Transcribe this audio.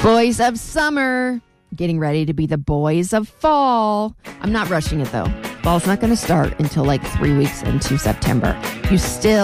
Boys of summer, getting ready to be the boys of fall. I'm not rushing it, though. Fall's not going to start until like 3 weeks into September. You still